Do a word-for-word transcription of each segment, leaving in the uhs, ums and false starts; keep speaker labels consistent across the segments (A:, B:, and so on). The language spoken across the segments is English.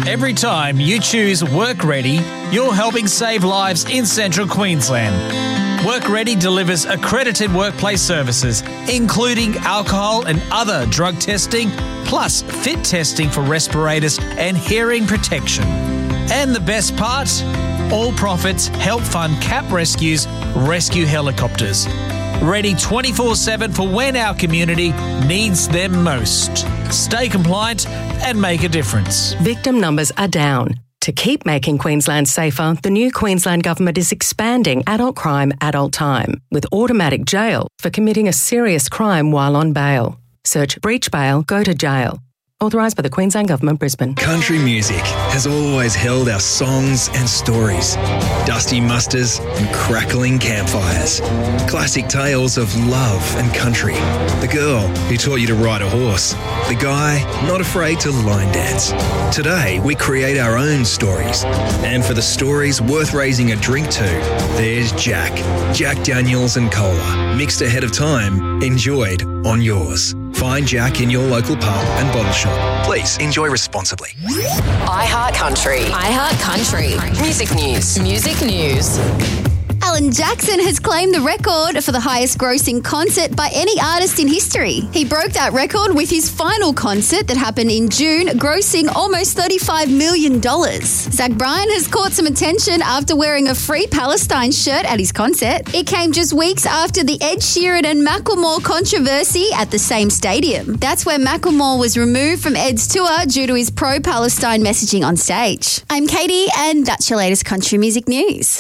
A: Every time you choose Work Ready, you're helping save lives in Central Queensland. Work Ready delivers accredited workplace services, including alcohol and other drug testing, plus fit testing for respirators and hearing protection. And the best part? All profits help fund CAP Rescue's rescue helicopters. Ready twenty-four seven for when our community needs them most. Stay compliant and make a difference.
B: Victim numbers are down. To keep making Queensland safer, the new Queensland Government is expanding adult crime, adult time, with automatic jail for committing a serious crime while on bail. Search breach bail, go to jail. Authorised by the Queensland Government, Brisbane.
C: Country music has always held our songs and stories. Dusty musters and crackling campfires. Classic tales of love and country. The girl who taught you to ride a horse. The guy not afraid to line dance. Today, we create our own stories. And for the stories worth raising a drink to, there's Jack. Jack Daniels and Cola. Mixed ahead of time, enjoyed on yours. Find Jack in your local pub and bottle shop. Please enjoy responsibly.
D: iHeart Country. iHeart Country. Music news. Music news.
E: Alan Jackson has claimed the record for the highest grossing concert by any artist in history. He broke that record with his final concert that happened in June, grossing almost thirty-five million dollars. Zach Bryan has caught some attention after wearing a Free Palestine shirt at his concert. It came just weeks after the Ed Sheeran and Macklemore controversy at the same stadium. That's where Macklemore was removed from Ed's tour due to his pro-Palestine messaging on stage. I'm Katie, and that's your latest country music news.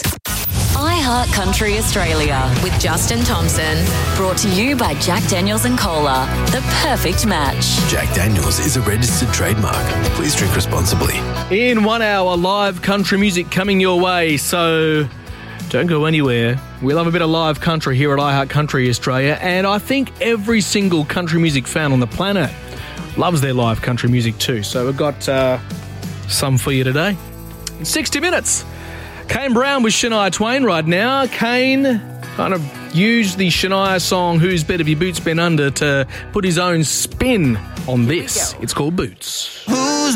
D: iHeart Country Australia with Justin Thompson. Brought to you by Jack Daniels and Cola. The perfect match.
F: Jack Daniels is a registered trademark. Please drink responsibly.
G: In one hour, live country music coming your way, so don't go anywhere. We love a bit of live country here at iHeart Country Australia, and I think every single country music fan on the planet loves their live country music too. So we've got uh, some for you today. In sixty minutes. Kane Brown with Shania Twain right now. Kane kind of used the Shania song Whose Bed Have Your Boots Been Under to put his own spin on this. It's called Boots.
H: Ooh.